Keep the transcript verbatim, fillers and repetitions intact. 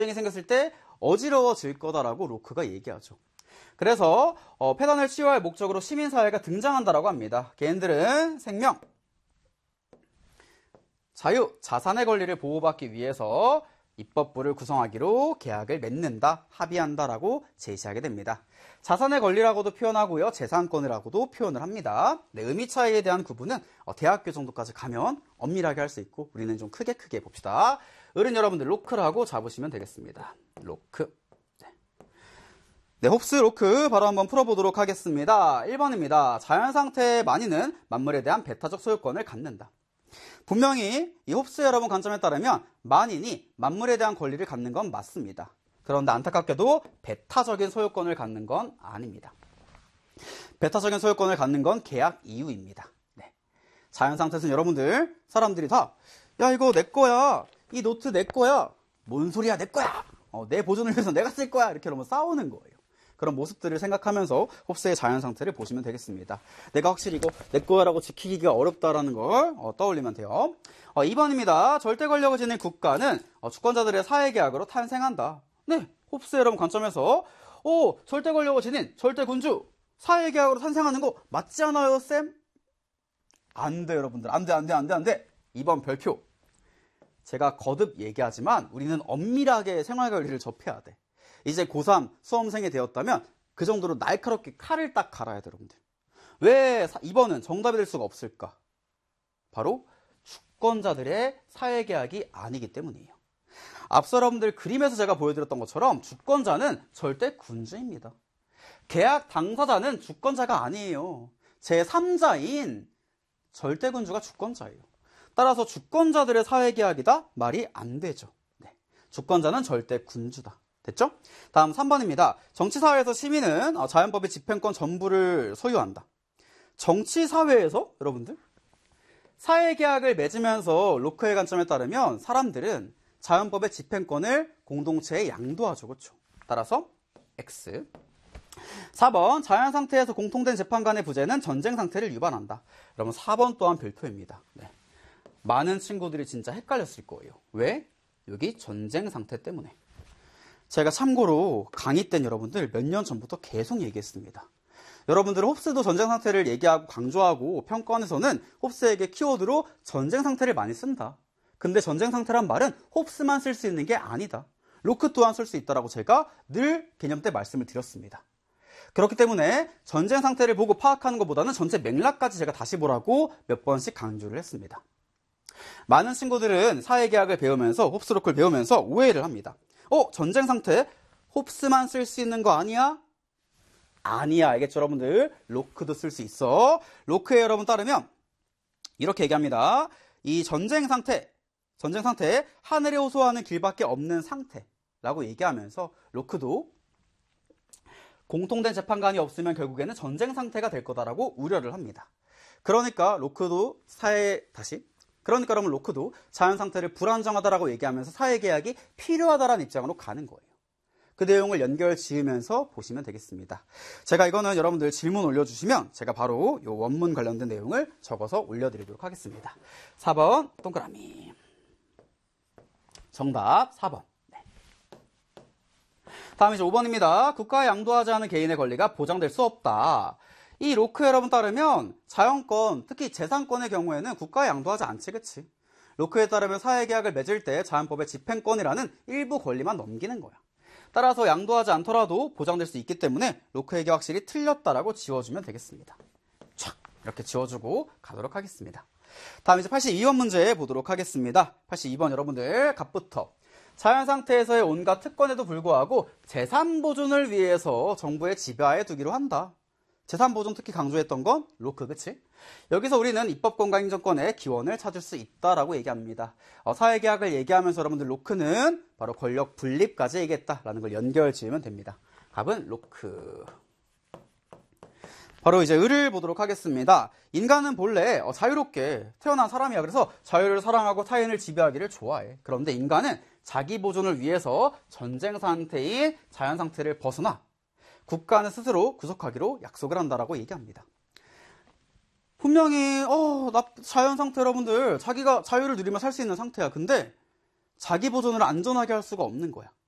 전쟁이 생겼을 때 어지러워질 거다라고 로크가 얘기하죠. 그래서 어, 폐단을 치유할 목적으로 시민사회가 등장한다라고 합니다. 개인들은 생명, 자유, 자산의 권리를 보호받기 위해서 입법부를 구성하기로 계약을 맺는다, 합의한다라고 제시하게 됩니다. 자산의 권리라고도 표현하고요, 재산권이라고도 표현을 합니다. 네, 의미 차이에 대한 구분은 어, 대학교 정도까지 가면 엄밀하게 할 수 있고 우리는 좀 크게 크게 봅시다. 어른 여러분들 로크라고 잡으시면 되겠습니다. 로크. 네. 네, 홉스 로크 바로 한번 풀어보도록 하겠습니다. 일 번입니다. 자연상태의 만인은 만물에 대한 배타적 소유권을 갖는다. 분명히 이 홉스 여러분 관점에 따르면 만인이 만물에 대한 권리를 갖는 건 맞습니다. 그런데 안타깝게도 배타적인 소유권을 갖는 건 아닙니다. 배타적인 소유권을 갖는 건 계약 이유입니다. 네. 자연상태에서는 여러분들 사람들이 다 야 이거 내 거야, 이 노트 내 거야, 뭔 소리야 내 거야, 어, 내 보존을 위해서 내가 쓸 거야, 이렇게 하면 싸우는 거예요. 그런 모습들을 생각하면서 홉스의 자연상태를 보시면 되겠습니다. 내가 확실히 이거 내 거야라고 지키기가 어렵다라는 걸 어, 떠올리면 돼요. 어, 이 번입니다. 절대 권력을 지닌 국가는 어, 주권자들의 사회계약으로 탄생한다. 네, 홉스 여러분 관점에서 오, 절대 권력을 지닌 절대 군주 사회계약으로 탄생하는 거 맞지 않아요, 쌤? 안 돼, 여러분들. 안 돼, 안 돼, 안 돼, 안 돼. 이 번 별표. 제가 거듭 얘기하지만 우리는 엄밀하게 생활관리를 접해야 돼. 이제 고삼 수험생이 되었다면 그 정도로 날카롭게 칼을 딱 갈아야 돼요, 여러분들. 왜 이 번은 정답이 될 수가 없을까? 바로 주권자들의 사회계약이 아니기 때문이에요. 앞서 여러분들 그림에서 제가 보여드렸던 것처럼 주권자는 절대 군주입니다. 계약 당사자는 주권자가 아니에요. 제삼자인 절대 군주가 주권자예요. 따라서 주권자들의 사회계약이다? 말이 안 되죠. 네. 주권자는 절대 군주다. 됐죠? 다음 삼 번입니다. 정치사회에서 시민은 자연법의 집행권 전부를 소유한다. 정치사회에서 여러분들 사회계약을 맺으면서 로크의 관점에 따르면 사람들은 자연법의 집행권을 공동체에 양도하죠. 그렇죠? 따라서 X. 사 번 자연상태에서 공통된 재판관의 부재는 전쟁상태를 유발한다. 여러분 사 번 또한 별표입니다. 네. 많은 친구들이 진짜 헷갈렸을 거예요. 왜? 여기 전쟁상태 때문에. 제가 참고로 강의 때 여러분들 몇 년 전부터 계속 얘기했습니다. 여러분들 홉스도 전쟁상태를 얘기하고 강조하고 평가원에서는 홉스에게 키워드로 전쟁상태를 많이 쓴다. 근데 전쟁상태란 말은 홉스만 쓸 수 있는 게 아니다. 로크 또한 쓸 수 있다라고 제가 늘 개념 때 말씀을 드렸습니다. 그렇기 때문에 전쟁상태를 보고 파악하는 것보다는 전체 맥락까지 제가 다시 보라고 몇 번씩 강조를 했습니다. 많은 친구들은 사회계약을 배우면서 홉스 로크를 배우면서 오해를 합니다. 어? 전쟁상태? 홉스만 쓸 수 있는 거 아니야? 아니야. 알겠죠, 여러분들? 로크도 쓸 수 있어. 로크에 여러분 따르면 이렇게 얘기합니다. 이 전쟁상태, 전쟁상태에 하늘에 호소하는 길밖에 없는 상태라고 얘기하면서 로크도 공통된 재판관이 없으면 결국에는 전쟁상태가 될 거다라고 우려를 합니다. 그러니까 로크도 사회, 다시 그러니까 여러분 로크도 자연상태를 불안정하다라고 얘기하면서 사회계약이 필요하다라는 입장으로 가는 거예요. 그 내용을 연결 지으면서 보시면 되겠습니다. 제가 이거는 여러분들 질문 올려주시면 제가 바로 이 원문 관련된 내용을 적어서 올려드리도록 하겠습니다. 사 번 동그라미. 정답 사 번. 네. 다음 이제 오 번입니다. 국가에 양도하지 않은 개인의 권리가 보장될 수 없다. 이 로크 여러분 따르면 자연권, 특히 재산권의 경우에는 국가에 양도하지 않지, 그치? 로크에 따르면 사회계약을 맺을 때 자연법의 집행권이라는 일부 권리만 넘기는 거야. 따라서 양도하지 않더라도 보장될 수 있기 때문에 로크에게 확실히 틀렸다라고 지워주면 되겠습니다. 촥 이렇게 지워주고 가도록 하겠습니다. 다음 이제 팔십이 번 문제 보도록 하겠습니다. 팔십이 번 여러분들 갑부터. 자연상태에서의 온갖 특권에도 불구하고 재산 보존을 위해서 정부의 지배하에 두기로 한다. 재산 보존 특히 강조했던 건 로크, 그치? 여기서 우리는 입법권과 행정권의 기원을 찾을 수 있다라고 얘기합니다. 어, 사회계약을 얘기하면서 여러분들 로크는 바로 권력 분립까지 얘기했다라는 걸 연결 지으면 됩니다. 답은 로크. 바로 이제 을을 보도록 하겠습니다. 인간은 본래 어, 자유롭게 태어난 사람이야. 그래서 자유를 사랑하고 타인을 지배하기를 좋아해. 그런데 인간은 자기 보존을 위해서 전쟁 상태인 자연 상태를 벗어나 국가는 스스로 구속하기로 약속을 한다라고 얘기합니다. 분명히 어, 나 자연 상태 여러분들 자기가 자유를 누리며 살 수 있는 상태야. 근데 자기 보존을 안전하게 할 수가 없는 거야.